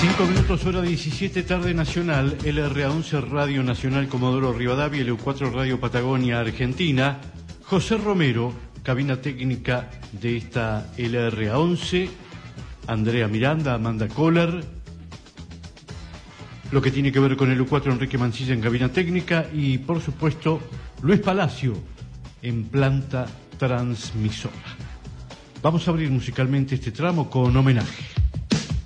5 minutos, hora 17, tarde nacional, LRA11 Radio Nacional Comodoro Rivadavia, LU4 Radio Patagonia Argentina. José Romero, cabina técnica de esta LRA11, Andrea Miranda, Amanda Kohler, lo que tiene que ver con el LU4 Enrique Mancilla en cabina técnica y por supuesto Luis Palacio en planta transmisora. Vamos a abrir musicalmente este tramo con homenaje.